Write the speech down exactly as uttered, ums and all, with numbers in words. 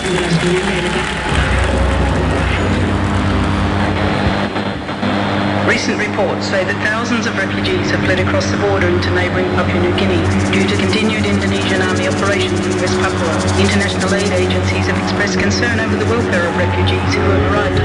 Recent reports say that thousands of refugees have fled across the border into neighbouring Papua New Guinea due to continued Indonesian army operations in West Papua. International aid agencies have expressed concern over the welfare of refugees who have arrived